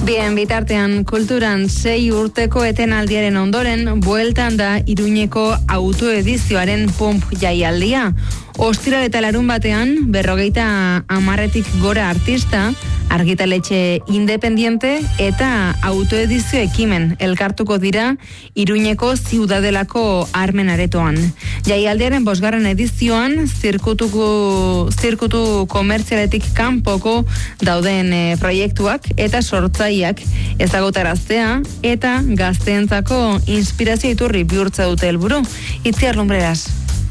Bien, bitartean kulturan 6 urteko etenaldiaren ondoren, bueltan da Iruñeko autoedizioaren pump jaialdia. Ostiral eta larun batean, 50 gora artista, argitaletxe independiente eta autoedizio ekimen elkartuko dira Iruñeko ziudadelako Armen aretoan. Jaialdiaren 5. edizioan, zirkutu komertzialetik kanpoko dauden proiektuak eta sortzaileak ezagutaraztea eta gazteentzako inspirazio iturri bihurtza dute helburu. Itziar Lumbreras.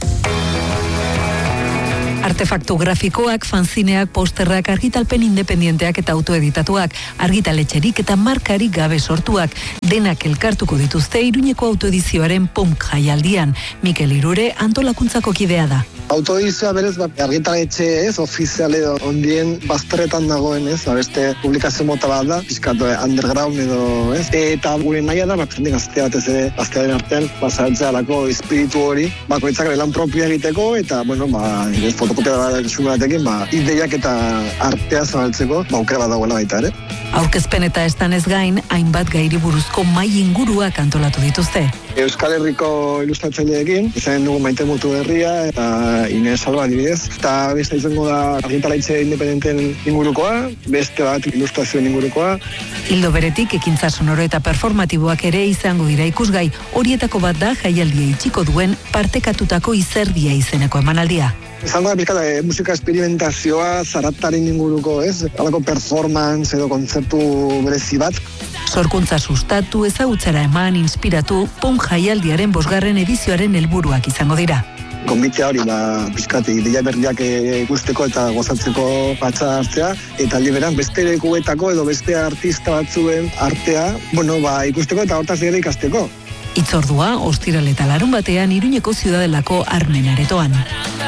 Artefaktu grafikoak, fanzineak, posterrak, argitalpen independienteak eta autoeditatuak, argitaletxerik eta markarik gabe sortuak, denak elkartuko dituzte Iruñeko autoedizioaren pump jaialdian. Mikel Irure antolakuntzako kidea da. Autoedizioa berez, argitaletxe ez, ofiziale ondien bazterretan dagoen ez, beste publikazio mota bat da, pixkat underground edo ez, eta gure naia da, jende gaztea batez ere, gaztearen artean, zahaltzea lako espiritu hori, bakoitzak lan propioa egiteko, eta, bueno, fotokopia sugatekin, ideiak eta artea zabaltzeko, aukera bat dagoela baita ere. Aurkezpen eta estanez gain, hainbat gairi buruzko mai inguruak antolatu dituzte. Euskal Herriko ilustratzaileekin, izan dugu Maite Mutu Herria eta Inez Alba adibidez. Eta beste izango da argitaletxe independenten ingurukoa, beste bat ilustrazioen ingurukoa. Ildo beretik, ekintza sonoro eta performatiboak ere izango dira ikusgai, horietako bat da jaialdia itxiko duen partekatutako izerdia izeneko emanaldia. Izango da pizkata musika experimentazioa, zarataren inguruko, ez? Halako performance edo kontzeptu berezi bat. Sorkuntza sustatu, ezagutzara eman, inspiratu, pump jaialdiaren 5. edizioaren helburuak izango dira. Konbitea hori, pizkati, ideia berriak ikusteko eta gozatzeko patxa hartzea, eta liberan beste lekuetako edo beste artista batzuen artea, ikusteko eta hortaz ere ikasteko. Itzordua, ostiral eta larun batean Iruñeko ziudadelako Armen aretoan.